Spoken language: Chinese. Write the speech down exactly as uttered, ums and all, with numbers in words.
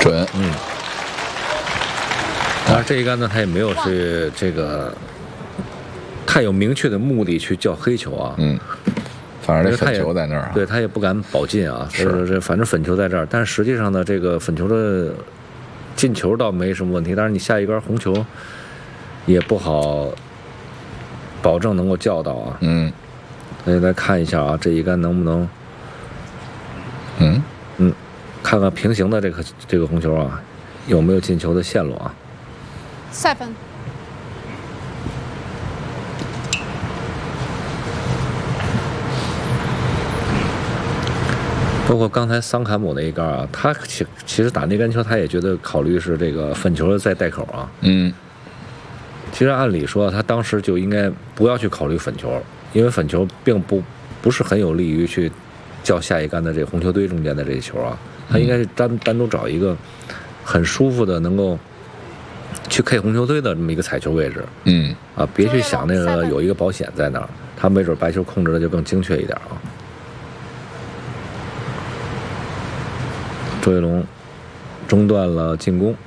准， 嗯。当然这一杆呢，他也没有去这个太有明确的目的去叫黑球啊。 嗯。反正这粉球在那儿、啊， 对他也不敢保进啊。是这反正粉球在这儿，但是实际上呢，这个粉球的进球倒没什么问题，但是你下一杆红球也不好保证能够叫到啊。 嗯。 所以来看一下啊，这一杆能不能， 嗯嗯，看看平行的这个这个红球啊，有没有进球的线路啊？ 赛分。 包括刚才桑坎姆那一杆啊，他其其实打那杆球，他也觉得考虑是这个粉球在带口啊。 嗯。 其实按理说，他当时就应该不要去考虑粉球，因为粉球并不不是很有利于去叫下一杆的这个红球堆中间的这个球啊。他应该是单单独找一个很舒服的，能够去 K 红球堆的这么一个踩球位置。 嗯。 啊，别去想那个有一个保险在那儿，他没准白球控制的就更精确一点啊。周跃龙中断了进攻。